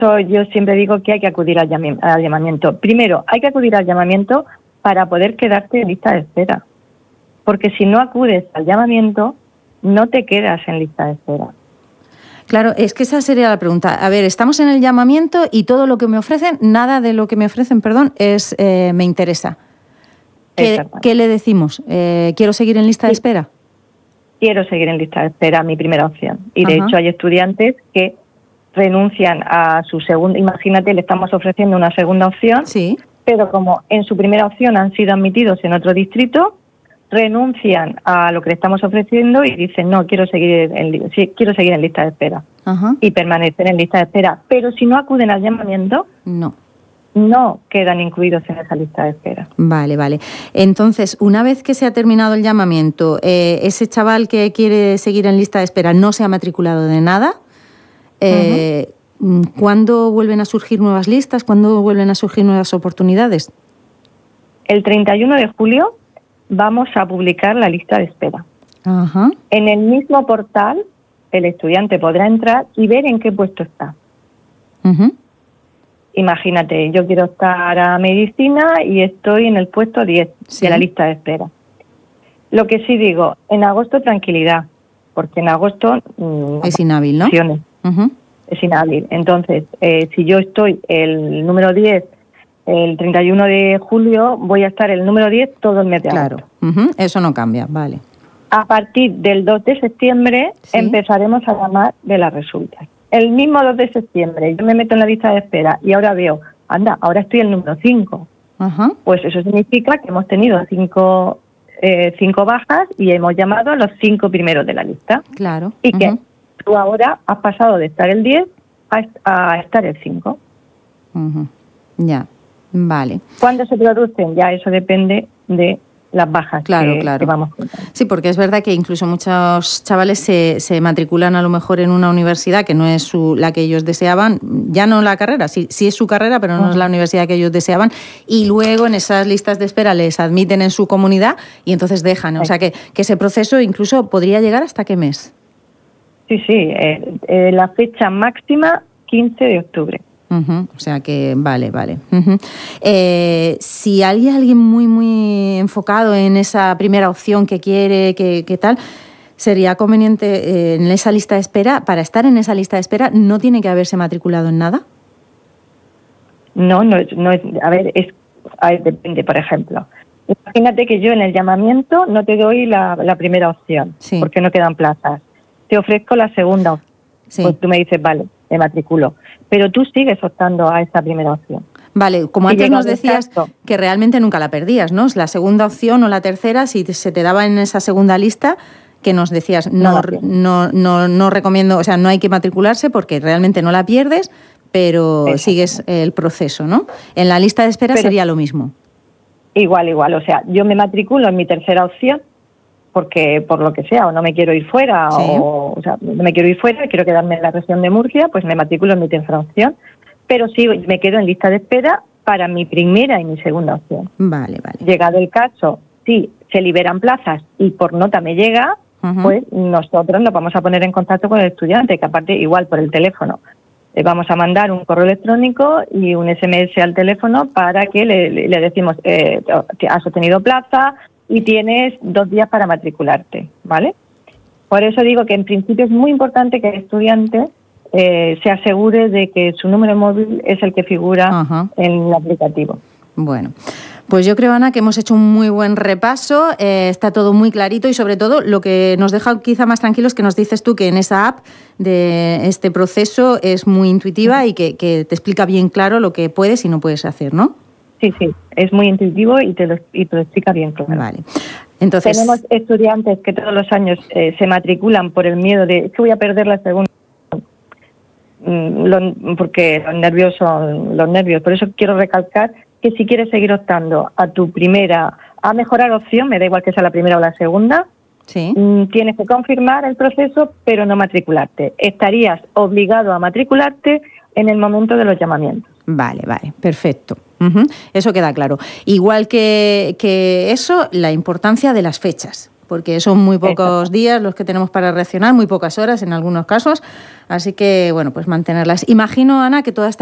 yo siempre digo que hay que acudir al llamamiento. Primero, hay que acudir al llamamiento para poder quedarte en lista de espera. Porque si no acudes al llamamiento, no te quedas en lista de espera. Claro, es que esa sería la pregunta. A ver, estamos en el llamamiento y todo lo que me ofrecen, nada de lo que me ofrecen, me interesa. ¿Qué le decimos? ¿Quiero seguir en lista de espera? Quiero seguir en lista de espera, mi primera opción. Y de hecho hay estudiantes que renuncian a su segunda, imagínate, le estamos ofreciendo una segunda opción, sí, pero como en su primera opción han sido admitidos en otro distrito, renuncian a lo que le estamos ofreciendo y dicen, no, quiero seguir en lista de espera. Y permanecer en lista de espera. Pero si no acuden al llamamiento, no quedan incluidos en esa lista de espera. Vale. Entonces, una vez que se ha terminado el llamamiento, ese chaval que quiere seguir en lista de espera no se ha matriculado de nada. ¿Cuándo vuelven a surgir nuevas listas? ¿Cuándo vuelven a surgir nuevas oportunidades? El 31 de julio vamos a publicar la lista de espera. En el mismo portal, el estudiante podrá entrar y ver en qué puesto está. Imagínate, yo quiero estar a medicina y estoy en el puesto 10 de la lista de espera. Lo que sí digo, en agosto tranquilidad, porque en agosto es inhábil, ¿no? Es inhábil. Entonces, si yo estoy el número 10 el 31 de julio, voy a estar el número 10 todo el mes de agosto. Eso no cambia, vale. A partir del 2 de septiembre empezaremos a llamar de las resultas. El mismo 2 de septiembre yo me meto en la lista de espera y ahora veo, ahora estoy el número 5. Pues eso significa que hemos tenido 5 bajas y hemos llamado a los 5 primeros de la lista. Claro. Y que tú ahora has pasado de estar el 10 a estar el 5. Ya, vale. ¿Cuándo se producen? Ya eso depende de las bajas que vamos contando. Sí, porque es verdad que incluso muchos chavales se matriculan a lo mejor en una universidad que no es la que ellos deseaban, ya no la carrera, sí es su carrera, pero no es la universidad que ellos deseaban, y luego en esas listas de espera les admiten en su comunidad y entonces dejan. O sea que ese proceso incluso podría llegar ¿hasta qué mes? Sí, la fecha máxima 15 de octubre. O sea que, vale. Si hay alguien muy, muy enfocado en esa primera opción que quiere, que tal, sería conveniente en esa lista de espera, para estar en esa lista de espera, ¿no tiene que haberse matriculado en nada? No es, a ver, depende, por ejemplo. Imagínate que yo en el llamamiento no te doy la primera opción, porque no quedan plazas. Te ofrezco la segunda opción. Pues tú me dices, vale, me matriculo. Pero tú sigues optando a esa primera opción. Vale, como antes nos decías que realmente nunca la perdías, ¿no? La segunda opción o la tercera, si se te daba en esa segunda lista, que nos decías, no recomiendo, o sea, no hay que matricularse porque realmente no la pierdes, pero sigues el proceso, ¿no? En la lista de espera sería lo mismo. Igual. O sea, yo me matriculo en mi tercera opción, porque por lo que sea, o no me quiero ir fuera, o sea, no me quiero ir fuera, quiero quedarme en la región de Murcia, pues me matriculo en mi tercera opción, pero sí me quedo en lista de espera para mi primera y mi segunda opción. Vale. Llegado el caso, si se liberan plazas y por nota me llega, pues nosotros nos vamos a poner en contacto con el estudiante, que aparte igual por el teléfono vamos a mandar un correo electrónico y un SMS al teléfono para que le decimos, has obtenido plaza, y tienes 2 días para matricularte, ¿vale? Por eso digo que en principio es muy importante que el estudiante se asegure de que su número móvil es el que figura en el aplicativo. Bueno, pues yo creo, Ana, que hemos hecho un muy buen repaso, está todo muy clarito y sobre todo lo que nos deja quizá más tranquilos que nos dices tú que en esa app de este proceso es muy intuitiva y que te explica bien claro lo que puedes y no puedes hacer, ¿no? Sí, es muy intuitivo y te lo explica bien claro. Vale. Entonces, tenemos estudiantes que todos los años se matriculan por el miedo de que voy a perder la segunda, porque los nervios son los nervios. Por eso quiero recalcar que si quieres seguir optando a mejorar opción, me da igual que sea la primera o la segunda, tienes que confirmar el proceso, pero no matricularte. Estarías obligado a matricularte en el momento de los llamamientos. Vale, perfecto. Eso queda claro. Igual que eso, la importancia de las fechas, porque son muy pocos días los que tenemos para reaccionar, muy pocas horas en algunos casos. Así que, bueno, pues mantenerlas. Imagino, Ana, que toda esta